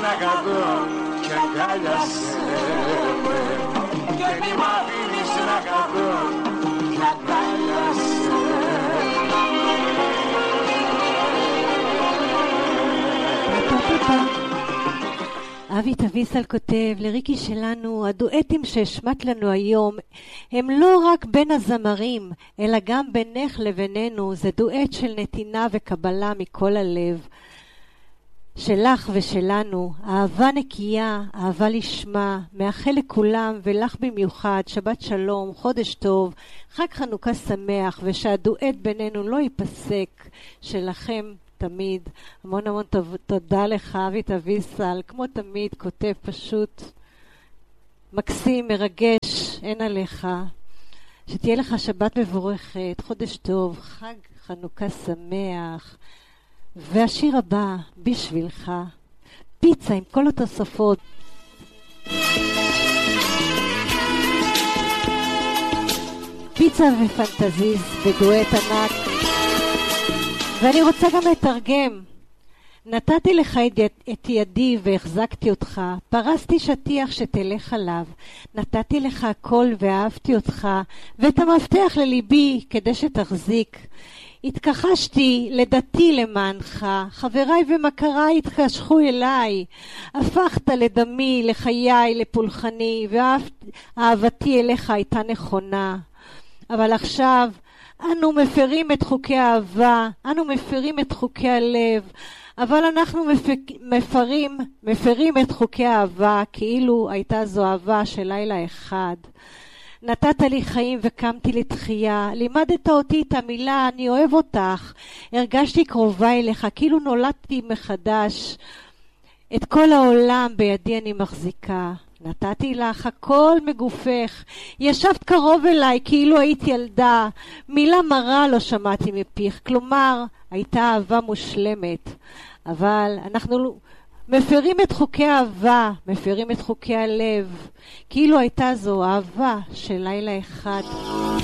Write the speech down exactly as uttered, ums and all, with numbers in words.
נגדו כגל הסרט כן עם אביניש נגדו כגל הסרט אבי תביסל כותב, לריקי שלנו, הדואטים שהשמעת לנו היום הם לא רק בין הזמרים, אלא גם בינך לבינינו. זה דואט של נתינה וקבלה מכל הלב. שלך ושלנו, אהבה נקייה, אהבה לשמה, מאחל לכולם ולך במיוחד, שבת שלום, חודש טוב, חג חנוכה שמח, ושהדואט בינינו לא ייפסק, שלכם תמיד. המון המון תודה לך אבי תביסל, כמו תמיד כותב פשוט מקסים, מרגש, אין עליך. שתהיה לך שבת מבורכת, חודש טוב, חג חנוכה שמח. והשיר הבא בשבילך, פיצה עם כל התוספות. פיצה ופנטזיס בדואט ענק. ואני רוצה גם לתרגם. נתתי לך את ידי והחזקתי אותך, פרסתי שטיח שתלך עליו, נתתי לך הכל ואהבתי אותך, ואת המפתח לליבי כדי שתחזיק. התכחשתי לדתי למענך, חבריי ומכריי התקשחו אליי, הפכת לדמי, לחיי, לפולחני, ואהבתי אליך הייתה נכונה. אבל עכשיו אנו מפרים את חוקי האהבה, אנו מפרים את חוקי הלב, אבל אנחנו מפרים, מפרים את חוקי האהבה, כאילו הייתה זו אהבה של לילה אחד. נתת לי חיים וקמתי לתחייה, לימדת אותי את המילה אני אוהב אותך, הרגשתי קרובה אליך, כאילו נולדתי מחדש, את כל העולם בידי אני מחזיקה. נתתי לך הכל מגופך, ישבת קרוב אליי כאילו היית ילדה, מילה מרה לא שמעתי מפיך, כלומר הייתה אהבה מושלמת. אבל אנחנו מפרים את חוקי האהבה, מפרים את חוקי הלב, כאילו הייתה זו אהבה של לילה אחד.